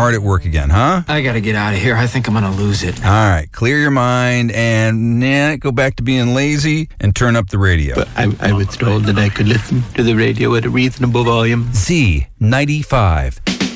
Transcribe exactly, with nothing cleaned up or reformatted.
hard at work again, huh? I gotta get out of here. I think I'm gonna lose it. All right, clear your mind and nah, go back to being lazy and turn up the radio. But I, I was told that I could listen to the radio at a reasonable volume. Z ninety-five.